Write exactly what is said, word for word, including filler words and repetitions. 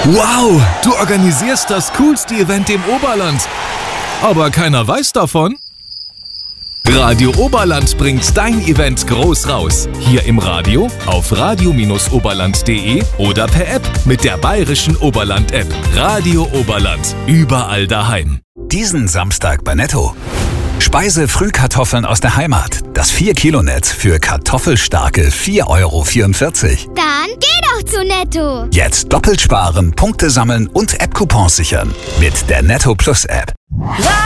Wow, du organisierst das coolste Event im Oberland. Aber keiner weiß davon? Radio Oberland bringt dein Event groß raus. Hier im Radio, auf radio oberland punkt de oder per App mit der bayerischen Oberland-App. Radio Oberland, überall daheim. Diesen Samstag bei Netto. Speise-Frühkartoffeln aus der Heimat. Das vier Kilo Netz für kartoffelstarke vier Euro vierundvierzig. Dann geh doch zu Netto. Jetzt doppelt sparen, Punkte sammeln und App-Coupons sichern. Mit der Netto Plus App.